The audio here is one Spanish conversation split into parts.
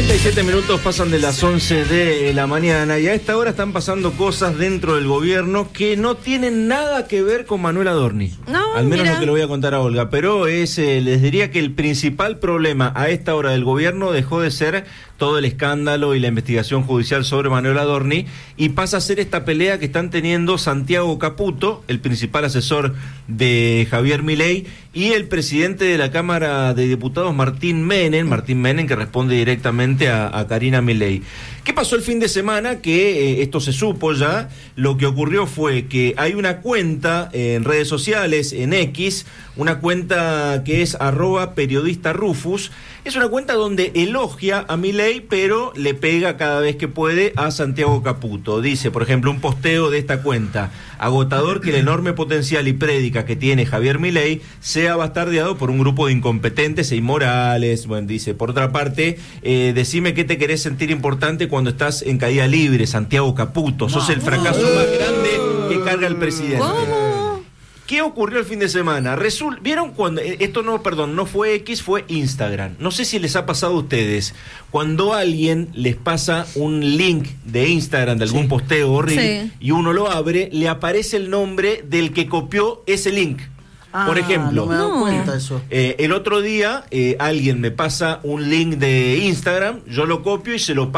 47 minutos pasan de las 11 de la mañana y a esta hora están pasando cosas dentro del gobierno que no tienen nada que ver con Manuel Adorni. No, al menos mira. lo que le voy a contar a Olga, pero les diría que el principal problema a esta hora del gobierno dejó de ser todo el escándalo y la investigación judicial sobre Manuel Adorni y pasa a ser esta pelea que están teniendo Santiago Caputo, el principal asesor de Javier Milei, y el presidente de la Cámara de Diputados, Martín Menem, que responde directamente a Karina Milei. ¿Qué pasó el fin de semana? Que esto se supo ya. Lo que ocurrió fue que hay una cuenta en redes sociales, en X, una cuenta que es @periodistarufus. Es una cuenta donde elogia a Milei, pero le pega cada vez que puede a Santiago Caputo. Dice, por ejemplo, un posteo de esta cuenta: agotador que el enorme potencial y prédica que tiene Javier Milei sea bastardeado por un grupo de incompetentes e inmorales. Bueno, dice, por otra parte, decime qué te querés sentir importante cuando estás en caída libre, Santiago Caputo. Sos el fracaso más grande que carga el presidente. ¿Cómo? ¿Qué ocurrió el fin de semana? ¿Vieron cuando no fue X, fue Instagram? No sé si les ha pasado a ustedes. Cuando alguien les pasa un link de Instagram de algún posteo horrible y uno lo abre, le aparece el nombre del que copió ese link. Por ejemplo, no me he dado cuenta eso. El otro día alguien me pasa un link de Instagram, yo lo copio y se lo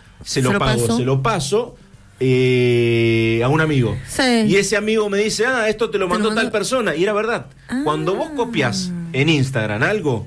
paso a un amigo. Sí. Y ese amigo me dice, esto te lo mandó tal persona. Y era verdad. Cuando vos copias en Instagram algo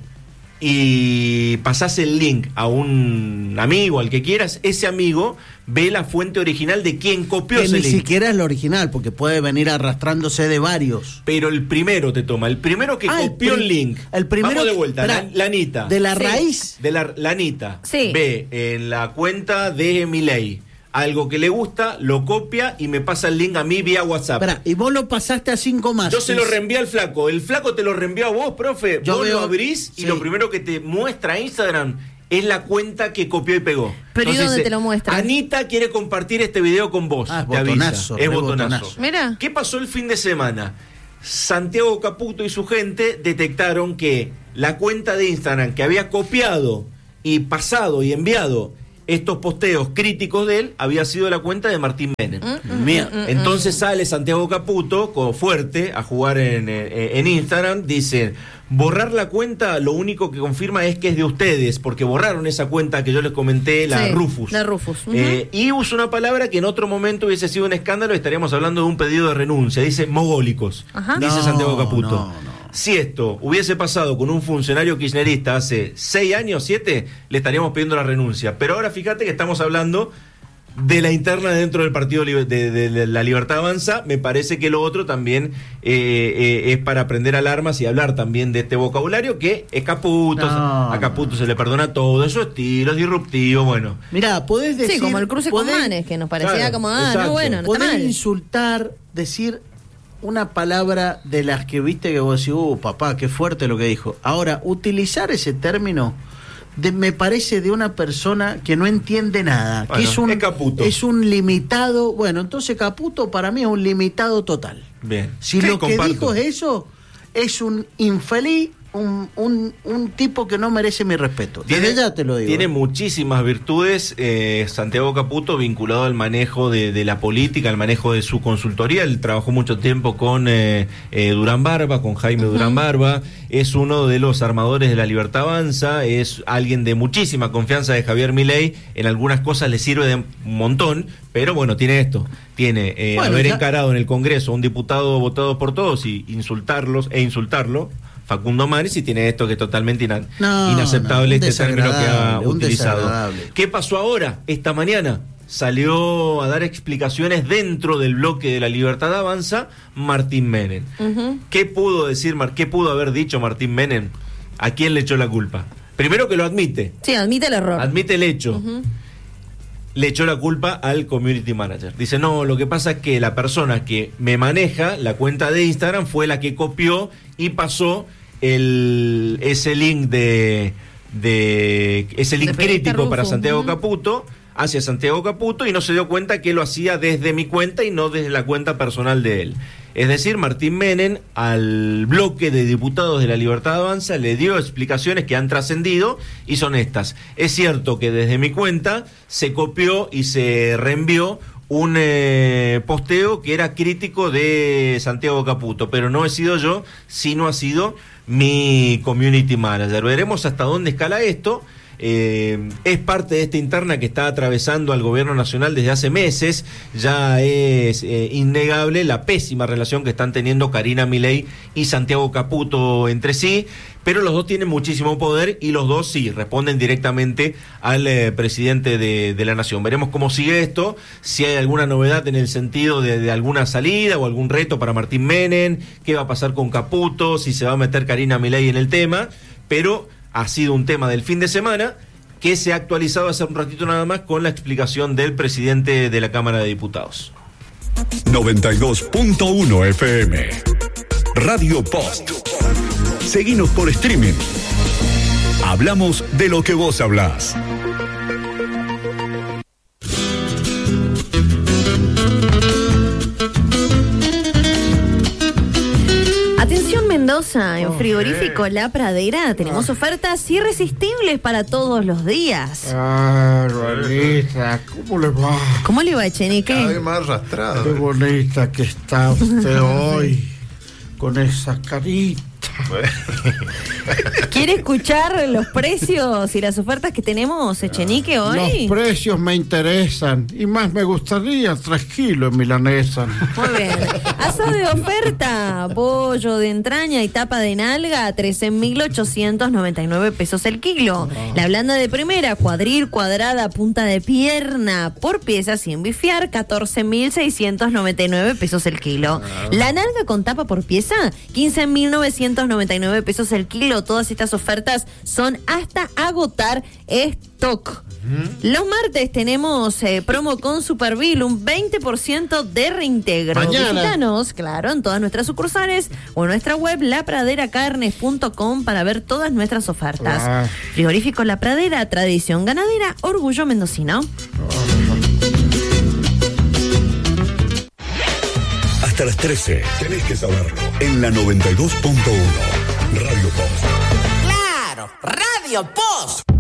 y pasás el link a un amigo, al que quieras, ese amigo ve la fuente original de quien copió que ese ni link. siquiera es lo original, porque puede venir arrastrándose de varios. Pero el primero te toma, el primero que copió el link. El primero. Vamos de vuelta, la Anita. De la raíz. De la Anita. Sí. Ve en la cuenta de Milei algo que le gusta, lo copia y me pasa el link a mí vía WhatsApp. Espera, y vos lo pasaste a 5 más. Yo se lo reenvié al flaco. El flaco te lo reenvió a vos, profe. Vos lo abrís y lo primero que te muestra Instagram es la cuenta que copió y pegó. Pero ¿y dónde te lo muestra? Anita quiere compartir este video con vos. Es te botonazo. avisa. Es botonazo. Mira. ¿Qué pasó el fin de semana? Santiago Caputo y su gente detectaron que la cuenta de Instagram que había copiado y pasado y enviado estos posteos críticos de él había sido la cuenta de Martín Menem. Entonces sale Santiago Caputo fuerte a jugar en Instagram, dice: borrar la cuenta lo único que confirma es que es de ustedes, porque borraron esa cuenta que yo les comenté, la Rufus. La Rufus. Y usa una palabra que en otro momento hubiese sido un escándalo, estaríamos hablando de un pedido de renuncia, dice mogólicos, dice Santiago Caputo. No. Si esto hubiese pasado con un funcionario kirchnerista hace 6 años, 7, le estaríamos pidiendo la renuncia. Pero ahora fíjate que estamos hablando de la interna dentro del partido de la Libertad Avanza. Me parece que lo otro también es para prender alarmas y hablar también de este vocabulario que es Caputo. A Caputo se le perdona todo, eso estilo, es disruptivo, bueno. Mirá, podés decir... Sí, como el cruce con Manes, que nos parecía como, no, bueno, no está podés mal. insultar, decir una palabra de las que viste que vos decís, papá, qué fuerte lo que dijo. Ahora, utilizar ese término me parece de una persona que no entiende nada, bueno, que es Caputo. Es un limitado. Bueno, entonces Caputo para mí es un limitado total. Bien. Si lo que dijo es eso, es un infeliz, un tipo que no merece mi respeto. Desde ya te lo digo. Tiene muchísimas virtudes Santiago Caputo, vinculado al manejo de la política, al manejo de su consultoría. Él trabajó mucho tiempo con Durán Barba, con Jaime Durán Barba. Es uno de los armadores de la Libertad Avanza. Es alguien de muchísima confianza de Javier Milei. En algunas cosas le sirve de un montón, pero bueno, tiene esto. Tiene haber encarado en el Congreso a un diputado votado por todos y insultarlo, Facundo Manes, y tiene esto que es totalmente inaceptable, este término que ha utilizado. ¿Qué pasó ahora? Esta mañana salió a dar explicaciones dentro del bloque de la Libertad Avanza Martín Menem. ¿Qué pudo haber dicho Martín Menem? ¿A quién le echó la culpa? Primero que lo admite. Sí, admite el error. Admite el hecho. Le echó la culpa al community manager. Dice, no, lo que pasa es que la persona que me maneja la cuenta de Instagram fue la que copió y pasó ese link crítico para Santiago Caputo, hacia Santiago Caputo, y no se dio cuenta que lo hacía desde mi cuenta y no desde la cuenta personal de él. Es decir, Martín Menem al bloque de diputados de la Libertad Avanza le dio explicaciones que han trascendido y son estas. Es cierto que desde mi cuenta se copió y se reenvió un posteo que era crítico de Santiago Caputo, pero no he sido yo, sino ha sido mi community manager. Veremos hasta dónde escala esto. Es parte de esta interna que está atravesando al gobierno nacional desde hace meses. Ya es innegable la pésima relación que están teniendo Karina Milei y Santiago Caputo entre sí, pero los dos tienen muchísimo poder y los dos sí responden directamente al presidente de la nación. Veremos cómo sigue esto, si hay alguna novedad en el sentido de alguna salida o algún reto para Martín Menem, qué va a pasar con Caputo, si se va a meter Karina Milei en el tema, pero ha sido un tema del fin de semana que se ha actualizado hace un ratito nada más con la explicación del presidente de la Cámara de Diputados. 92.1 FM Radio Post. Seguinos por streaming. Hablamos de lo que vos hablás. Mendoza, en Frigorífico La Pradera tenemos ofertas irresistibles para todos los días. Juanita, ¿cómo le va? ¿Cómo le va, Echenique? Cada vez más arrastrado. Qué bonita que está usted hoy, con esa carita. ¿Quiere escuchar los precios y las ofertas que tenemos, Echenique, hoy? Los precios me interesan y más me gustaría 3 kilos en milanesa. Muy bien. Asado de oferta, pollo de entraña y tapa de nalga, 13.899 pesos el kilo. La blanda de primera, cuadril, cuadrada, punta de pierna, por pieza sin bifiar, 14.699 pesos el kilo. La nalga con tapa por pieza, 15.999 pesos el kilo. Todas estas ofertas son hasta agotar stock. Los martes tenemos promo con Superbil, un 20% de reintegro. Mañana. Visítanos, claro, en todas nuestras sucursales o en nuestra web lapraderacarnes.com para ver todas nuestras ofertas. Frigorífico La Pradera, tradición ganadera, orgullo mendocino. Hasta las 13, tenés que saberlo. En la 92.1 Radio Post. ¡Claro! ¡Radio Post!